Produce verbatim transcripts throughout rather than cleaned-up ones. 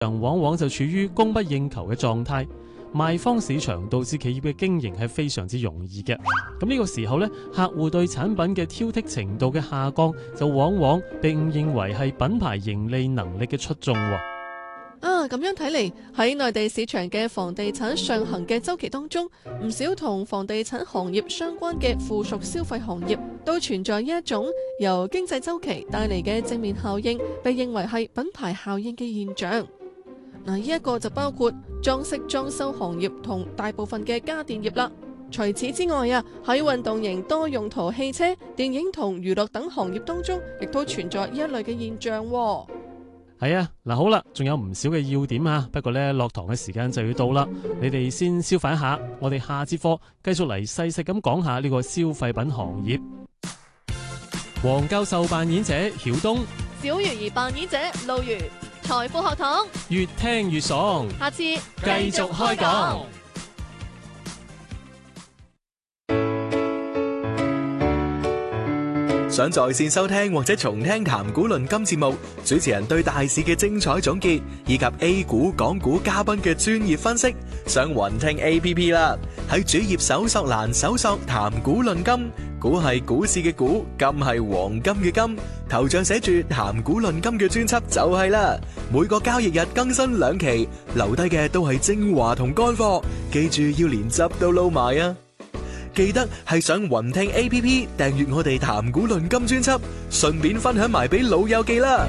往往就處於供不應求嘅狀態，賣方市場導致企業嘅經營係非常之容易嘅。咁呢個時候呢，客戶對產品嘅挑剔程度嘅下降，就往往被誤認為係品牌盈利能力嘅出眾。 啊，咁樣睇嚟，喺內地市場嘅房地產上行嘅周期當中，唔少同房地產行業相關嘅附屬消費行業都存在一種由經濟周期帶嚟嘅正面效應，被認為係品牌效應嘅現象。嗱，呢一個就包括裝飾裝修行業同大部分嘅家電業啦。除此之外啊，喺運動型多用途汽車、電影同娛樂等行業當中，亦都存在呢一類嘅現象。 係啊，嗱好啦，仲有唔少嘅要點啊，不過呢，落堂嘅時間就要到啦，你哋先消化一下，我哋下節課繼續嚟細細咁講下呢個消費品行業。黃教授扮演者曉東， 小魚兒扮演者路如，財富學堂越聽越爽， 下次繼續開講。 想在線收聽或者重聽談股論金節目，主持人對大市嘅精彩總結，以及 A 股、港股嘉賓嘅專業分析，上雲聽 A P P 啦。喺主頁搜索欄搜索談股論金，股係股市嘅股，金係黃金嘅金，頭像寫住談股論金嘅專輯就係啦。每個交易日更新兩期，留低嘅都係精華同乾貨，記住要連汁都撈埋啊！記得係上雲聽 A P P 訂閱我哋談股論金專輯，順便分享埋俾老友記啦。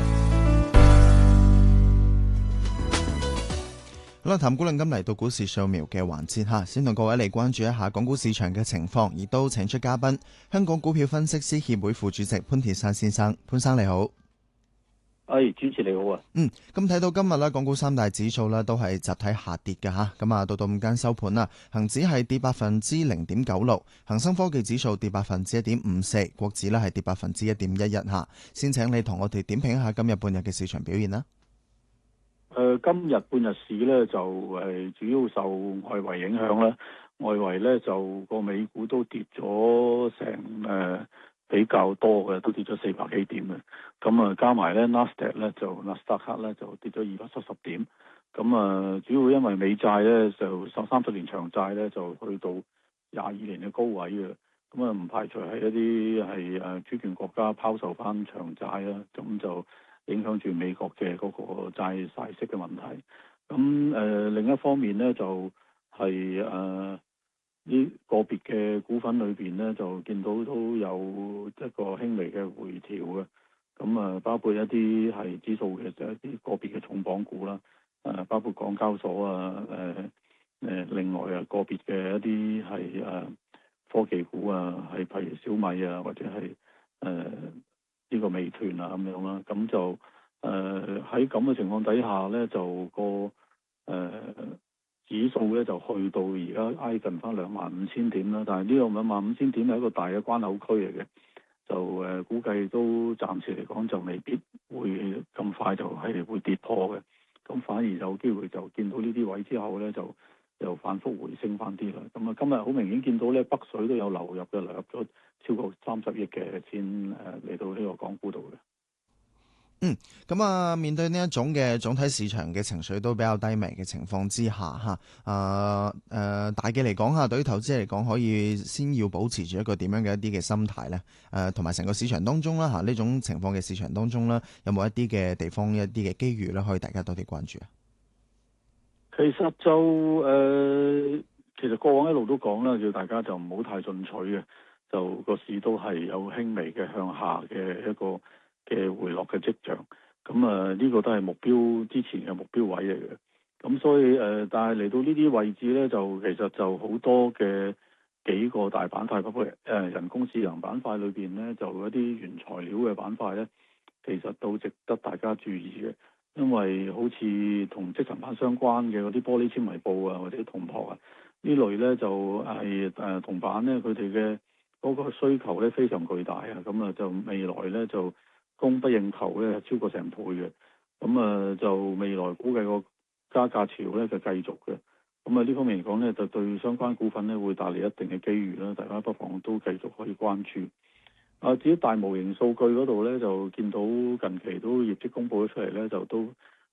好啦，談股論金嚟到股市掃描嘅環節哈，先同各位嚟關注一下港股市場嘅情況，亦都請出嘉賓，香港股票分析師協會副主席潘鐵珊先生。潘生你好。 哎，主持你好啊。 嗯，咁睇到今日咧，港股三大指數咧都係集體下跌嘅吓，咁啊到到午間收盤啦，恒指係跌百分之零點九六，恒生科技指數跌百分之一點五四，國指咧係跌百分之一點一一吓。先請你同我哋點評一下今日半日嘅市場表現啦。 誒、呃，今日半日市咧就係主要受外圍影響啦，外圍咧就個美股都跌咗成誒。呃比較多嘅，都跌咗四百幾點嘅，咁啊加埋咧納斯達克咧就納斯達克咧就跌咗二百七十點，咁啊主要因為美債咧就十三十年長債咧就去到廿二年嘅高位嘅，咁啊唔排除係一啲係誒主權國家拋售翻長債啦，咁就影響住美國嘅嗰個債債息嘅問題，咁誒、呃、另一方面咧就係、是、誒。呃呢個別嘅股份裏邊咧，就見到都有一個輕微嘅回調嘅，咁啊，包括一啲係指數嘅，就一啲個別嘅重磅股啦，誒，包括港交所啊，誒誒，另外啊個別嘅一啲係誒科技股啊，係譬如小米啊，或者係誒呢個美團啊咁樣啦，咁就誒喺咁嘅情況底下咧，就個誒。呃指數咧就去到而家挨近翻兩萬五千點啦，但係呢個兩萬五千點係一個大嘅關口區嚟嘅，就誒、呃、估計都暫時嚟講就未必會咁快就係會跌破嘅，咁反而有機會就見到呢啲位之後咧就又反覆回升翻啲啦。咁啊今日好明顯見到咧北水都有流入嘅，流入咗超過三十億嘅錢誒嚟到呢個港股度嘅。 嗯，咁啊，面對呢一種嘅總體市場嘅情緒都比較低迷嘅情況之下，吓，啊誒，大嘅嚟講下，對於投資者嚟講，可以先要保持住一個點樣嘅一啲嘅心態咧？誒、啊，同埋成個市場當中啦，吓、啊、呢種情況嘅市場當中啦，有冇一啲嘅地方一啲嘅機遇咧，可以大家多啲關注啊？ 其實就誒、呃，其實過往一路都講啦，叫大家就唔好太進取嘅，就個市都係有輕微嘅向下嘅一個嘅回落嘅跡象，咁啊呢個都係目標之前嘅目標位嚟嘅，咁所以誒、呃，但係嚟到呢啲位置咧，就其實就好多嘅幾個大板塊，包括誒人工智能板塊裏邊咧，就一啲原材料嘅板塊咧，其實都值得大家注意嘅，因為好似同積層板相關嘅嗰啲玻璃纖維布啊，或者銅箔啊呢類咧，就係誒銅板咧，佢哋嘅嗰個需求咧非常巨大啊，咁啊就未來咧就供不應求咧，超過成倍嘅，咁啊就未來估計個加價潮咧就繼續嘅，咁啊呢方面嚟講咧，就對相關股份咧會帶嚟一定嘅機遇啦，大家不妨都繼續可以關注。啊，至於大模型數據嗰度咧，就見到近期都業績公佈咗出嚟咧，就都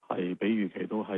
係比預期都係